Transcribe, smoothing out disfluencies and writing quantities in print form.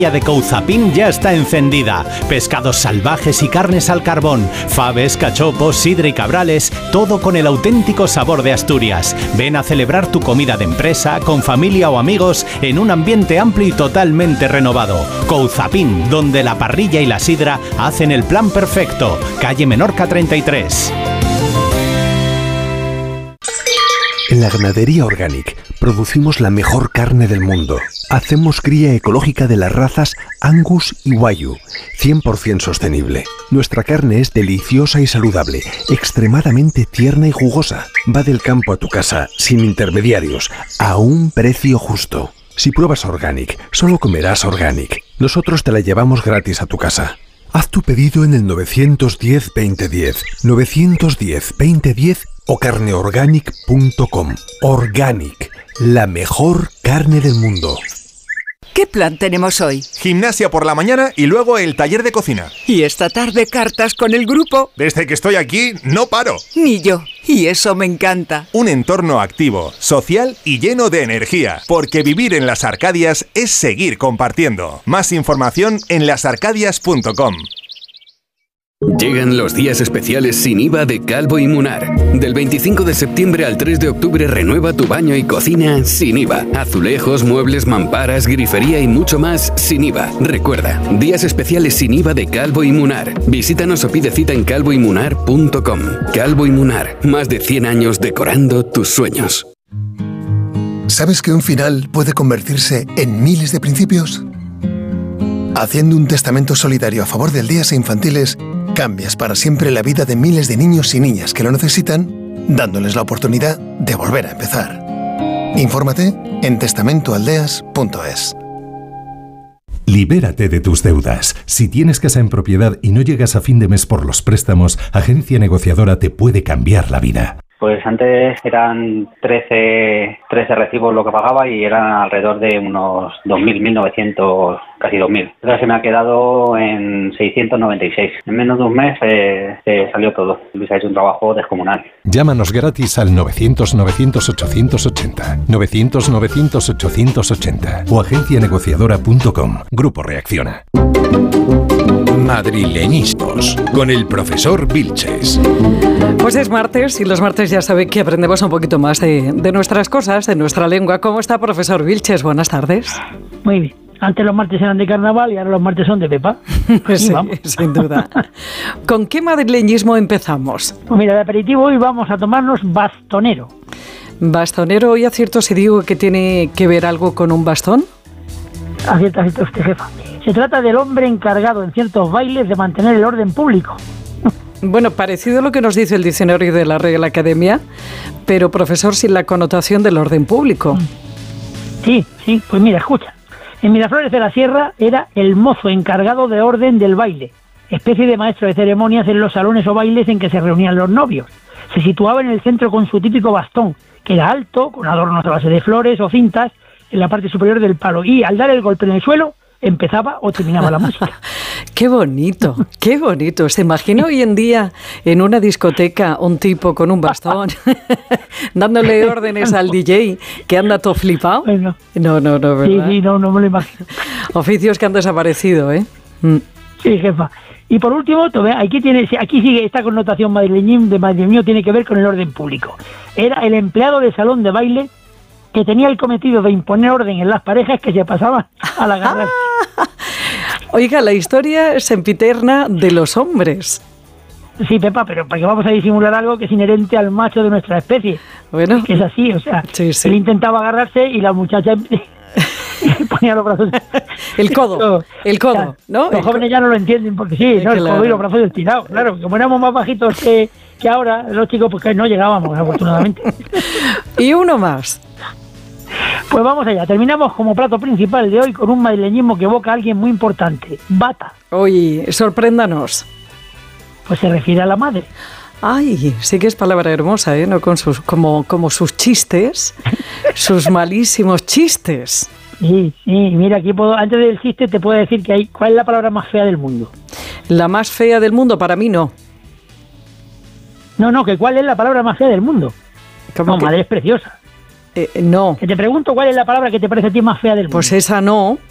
de Couzapin ya está encendida. Pescados salvajes y carnes al carbón, faves, cachopos, sidra y cabrales, todo con el auténtico sabor de Asturias. Ven a celebrar tu comida de empresa, con familia o amigos, en un ambiente amplio y totalmente renovado. Couzapin, donde la parrilla y la sidra hacen el plan perfecto. Calle Menorca 33. En la Ganadería Organic producimos la mejor carne del mundo. Hacemos cría ecológica de las razas Angus y Wagyu, 100% sostenible. Nuestra carne es deliciosa y saludable, extremadamente tierna y jugosa. Va del campo a tu casa, sin intermediarios, a un precio justo. Si pruebas Organic, solo comerás Organic. Nosotros te la llevamos gratis a tu casa. Haz tu pedido en el 910-2010, 910-2010 o carneorganic.com. Organic, la mejor carne del mundo. ¿Qué plan tenemos hoy? Gimnasia por la mañana y luego el taller de cocina. ¿Y esta tarde cartas con el grupo? Desde que estoy aquí, no paro. Ni yo. Y eso me encanta. Un entorno activo, social y lleno de energía. Porque vivir en Las Arcadias es seguir compartiendo. Más información en lasarcadias.com. Llegan los días especiales sin IVA de Calvo y Munar. Del 25 de septiembre al 3 de octubre renueva tu baño y cocina sin IVA. Azulejos, muebles, mamparas, grifería y mucho más sin IVA. Recuerda, días especiales sin IVA de Calvo y Munar. Visítanos o pide cita en calvoymunar.com. Calvo y Munar, más de 100 años decorando tus sueños. ¿Sabes que un final puede convertirse en miles de principios? Haciendo un testamento solidario a favor de aldeas e infantiles, cambias para siempre la vida de miles de niños y niñas que lo necesitan, dándoles la oportunidad de volver a empezar. Infórmate en testamentoaldeas.es. Libérate de tus deudas. Si tienes casa en propiedad y no llegas a fin de mes por los préstamos, Agencia Negociadora te puede cambiar la vida. Pues antes eran 13 recibos lo que pagaba y eran alrededor de unos 2.000, 1.900, casi 2.000. Ahora se me ha quedado en 696. En menos de un mes se salió todo. Luis ha hecho un trabajo descomunal. Llámanos gratis al 900-900-880, 900-900-880 o agencianegociadora.com. Grupo Reacciona. Madrileñismos con el profesor Vilches. Pues es martes y los martes ya sabe que aprendemos un poquito más de nuestras cosas, de nuestra lengua. ¿Cómo está, profesor Vilches? Buenas tardes. Muy bien. Antes los martes eran de carnaval y ahora los martes son de Pepa. Pues sí, sin duda. ¿Con qué madrileñismo empezamos? Pues mira, de aperitivo hoy vamos a tomarnos bastonero. ¿Bastonero? ¿Y acierto si digo que tiene que ver algo con un bastón? Acierta usted, jefa. Se trata del hombre encargado en ciertos bailes de mantener el orden público. Bueno, parecido a lo que nos dice el diccionario de la Real Academia, pero profesor, sin la connotación del orden público. Sí, pues mira, escucha. En Miraflores de la Sierra era el mozo encargado de orden del baile, especie de maestro de ceremonias en los salones o bailes en que se reunían los novios. Se situaba en el centro con su típico bastón, que era alto, con adornos a base de flores o cintas en la parte superior del palo, y al dar el golpe en el suelo empezaba o terminaba la música. ¡Qué bonito! ¡Qué bonito! ¿Se imagina hoy en día en una discoteca un tipo con un bastón dándole órdenes al DJ que anda todo flipado? Bueno, no, ¿verdad? Sí, no me lo imagino. Oficios que han desaparecido, ¿eh? Sí, jefa. Y por último, aquí sigue esta connotación madrileño, tiene que ver con el orden público. Era el empleado de salón de baile que tenía el cometido de imponer orden en las parejas que se pasaban a la agarrar. Oiga, la historia sempiterna de los hombres. Sí, Pepa, pero ¿para qué vamos a disimular algo que es inherente al macho de nuestra especie? Bueno. Que es así, o sea, sí. Él intentaba agarrarse y la muchacha ponía los brazos... El codo, ¿no? Los jóvenes ya no lo entienden porque sí, ¿no? El codo y los brazos estirados. Claro, como éramos más bajitos que ahora, los chicos, pues que no llegábamos, afortunadamente. Y uno más. Pues vamos allá, terminamos como plato principal de hoy con un madrileñismo que evoca a alguien muy importante, bata. Oye, sorpréndanos. Pues se refiere a la madre. Ay, sí que es palabra hermosa, ¿eh? ¿No? Con sus, como sus chistes, sus malísimos chistes. Sí, mira, aquí antes del chiste te puedo decir que ¿cuál es la palabra más fea del mundo? La más fea del mundo, para mí no. No, que ¿cuál es la palabra más fea del mundo? Madre es preciosa. No. Que te pregunto cuál es la palabra que te parece a ti más fea del mundo. Pues esa no.